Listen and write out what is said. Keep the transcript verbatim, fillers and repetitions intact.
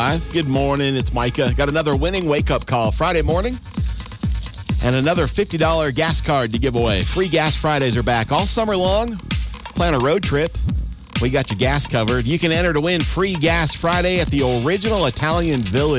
Hi, good morning. It's Micah. Got another winning wake-up call Friday morning and another fifty dollars gas card to give away. Free Gas Fridays are back all summer long. Plan a road trip. We got your gas covered. You can enter to win Free Gas Friday at the original Italian Village.